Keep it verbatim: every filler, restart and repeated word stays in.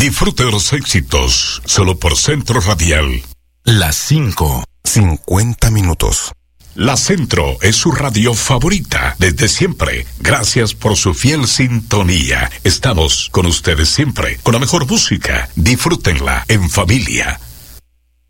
Disfrute de los éxitos, solo por Centro Radial. Las cinco, cincuenta minutos. La Centro es su radio favorita desde siempre. Gracias por su fiel sintonía. Estamos con ustedes siempre, con la mejor música. Disfrútenla en familia.